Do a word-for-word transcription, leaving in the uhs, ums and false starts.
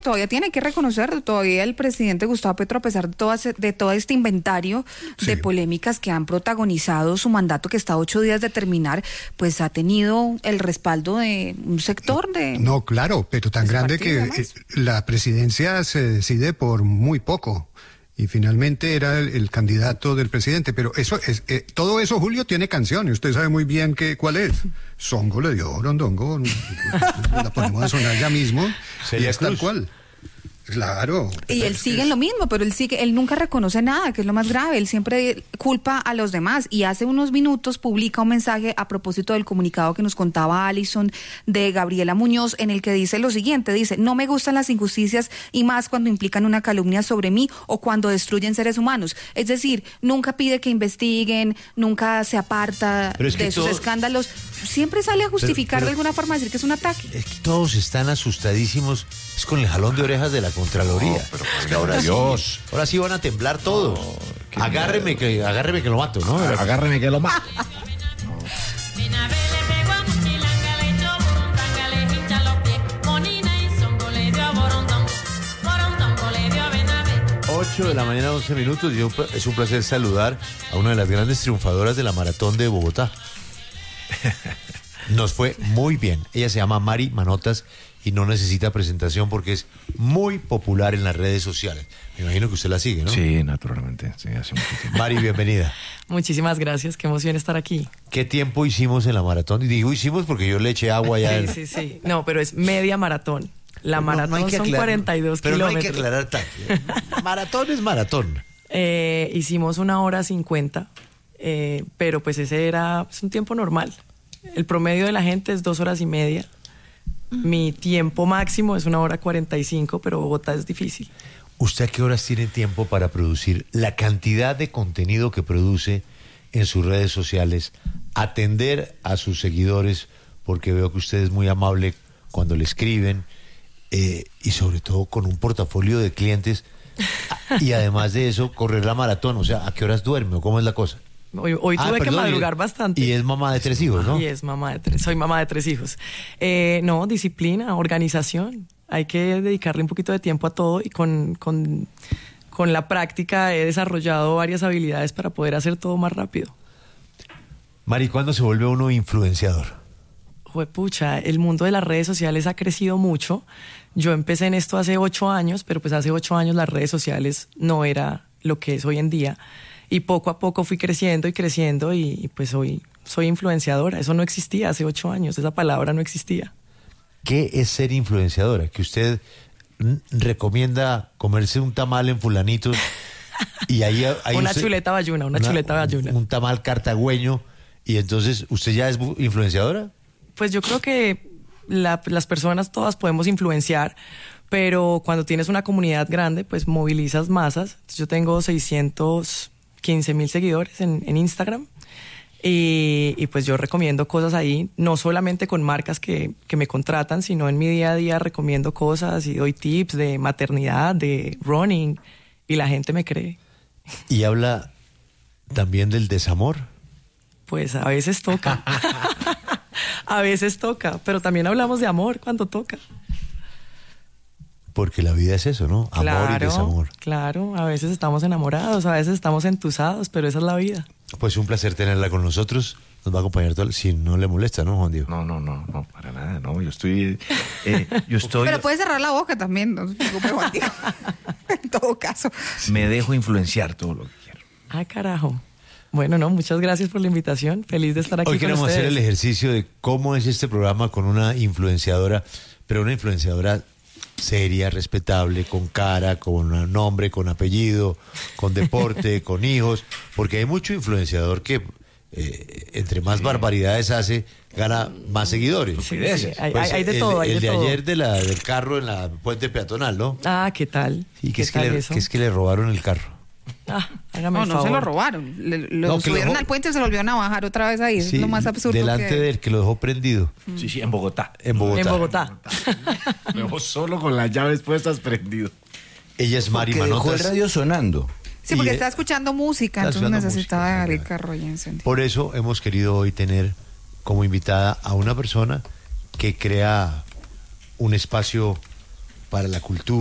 Todavía tiene que reconocer, todavía el presidente Gustavo Petro, a pesar de todo, de todo este inventario sí. de polémicas que han protagonizado su mandato, que está a ocho días de terminar, pues ha tenido el respaldo de un sector de... No, claro, pero tan grande que además. La presidencia se decide por muy poco. Y finalmente era el, el candidato del presidente, pero eso es eh, todo eso, Julio, tiene canción y usted sabe muy bien que cuál es. Songo le dio Rondongo, la ponemos a sonar ya mismo y es tal cual. Claro. Y él sigue en lo mismo, pero él sigue, él nunca reconoce nada, que es lo más grave. Él siempre culpa a los demás y hace unos minutos publica un mensaje a propósito del comunicado que nos contaba Alison de Gabriela Muñoz, en el que dice lo siguiente, dice: no me gustan las injusticias y más cuando implican una calumnia sobre mí o cuando destruyen seres humanos. Es decir, nunca pide que investiguen, nunca se aparta es de sus todo... escándalos, siempre sale a justificar pero, pero, de alguna forma, decir que es un ataque. Es que todos están asustadísimos, es con el jalón de orejas de la Contraloría. No, pero es que ahora Dios. Sí, ahora sí van a temblar todos. No, agárreme que, agárreme que lo mato, ¿no? Agárreme que lo mato. ocho de la mañana, once minutos. Y es un placer saludar a una de las grandes triunfadoras de la maratón de Bogotá. Nos fue muy bien. Ella se llama Mari Manotas y no necesita presentación porque es muy popular en las redes sociales. Me imagino que usted la sigue, ¿no? Sí, naturalmente. Sí, hace mucho tiempo. Mari, bienvenida. Muchísimas gracias, qué emoción estar aquí. ¿Qué tiempo hicimos en la maratón? Y digo hicimos porque yo le eché agua ya. Sí, sí, sí. No, pero es media maratón. La pero maratón no, no son cuarenta y dos pero kilómetros. Pero no hay que aclarar tanto. Maratón es maratón. Eh, hicimos una hora cincuenta, eh, pero pues ese era es un tiempo normal. El promedio de la gente es dos horas y media. Mi tiempo máximo es una hora cuarenta y cinco, pero Bogotá es difícil. ¿Usted a qué horas tiene tiempo para producir la cantidad de contenido que produce en sus redes sociales? Atender a sus seguidores, porque veo que usted es muy amable cuando le escriben, eh, y sobre todo con un portafolio de clientes. Y además de eso, correr la maratón. O sea, ¿a qué horas duerme o cómo es la cosa? Hoy, hoy ah, tuve perdón, que madrugar y, bastante. Y es mamá de tres hijos, ¿no? Y es mamá de tres, soy mamá de tres hijos. Eh, no, disciplina, organización. Hay que dedicarle un poquito de tiempo a todo y con, con, con la práctica he desarrollado varias habilidades para poder hacer todo más rápido. Mari, ¿cuándo se vuelve uno influenciador? Juepucha, el mundo de las redes sociales ha crecido mucho. Yo empecé en esto hace ocho años, pero pues hace ocho años las redes sociales no era lo que es hoy en día. Y poco a poco fui creciendo y creciendo y, y pues hoy soy influenciadora. Eso no existía hace ocho años, esa palabra no existía. ¿Qué es ser influenciadora? Que usted recomienda comerse un tamal en fulanitos y ahí... ahí una usted, chuleta bayuna, una, una chuleta bayuna. Un tamal cartagüeño y entonces, ¿usted ya es influenciadora? Pues yo creo que la, las personas todas podemos influenciar, pero cuando tienes una comunidad grande, pues movilizas masas. Entonces, yo tengo seiscientos quince mil seguidores en, en Instagram y, y pues yo recomiendo cosas ahí, no solamente con marcas que, que me contratan, sino en mi día a día recomiendo cosas y doy tips de maternidad, de running y la gente me cree. ¿Y habla también del desamor? Pues a veces toca. A veces toca, pero también hablamos de amor cuando toca. Porque la vida es eso, ¿no? Amor claro, y desamor. Claro, a veces estamos enamorados, a veces estamos entusados, pero esa es la vida. Pues un placer tenerla con nosotros. Nos va a acompañar todo, si no le molesta, ¿no, Juan Diego? No, no, no, no, para nada, no. Yo estoy... Eh, yo estoy... Pero puede cerrar la boca también, no se preocupe, Juan Diego. En todo caso. Me dejo influenciar todo lo que quiero. Ah, carajo. Bueno, no, muchas gracias por la invitación. Feliz de estar aquí Hoy con queremos ustedes. hacer el ejercicio de cómo es este programa con una influenciadora, pero una influenciadora seria, respetable, con cara, con nombre, con apellido, con deporte, con hijos, porque hay mucho influenciador que eh, entre más sí. barbaridades hace, gana más seguidores. Sí, sí, hay, pues hay de el, todo, hay el de, de todo. ayer de la, del carro en la puente peatonal, ¿no? Ah, ¿qué tal? Sí, que, es tal que, le, eso? que es que le robaron el carro. Ah, hágame no, el no favor. se lo robaron. Le, lo no, subieron lo al puente y se lo volvieron a bajar otra vez ahí. Sí, es lo más absurdo. delante que... del que lo dejó prendido. Mm. Sí, sí, en Bogotá. En Bogotá. En Bogotá. Me dejó solo con las llaves puestas prendido. Ella es Mari Porque Manotas. dejó el radio sonando. Sí, porque y, está escuchando música, está entonces escuchando necesitaba música, dejar el sí, carro ahí encendido. Por eso hemos querido hoy tener como invitada a una persona que crea un espacio para la cultura.